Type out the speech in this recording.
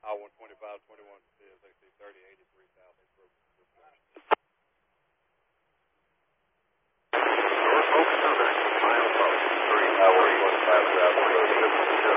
I-125, 21 CSXC 30, 83 South. Focus on that. Miles up. 3 hours, 1 5 South.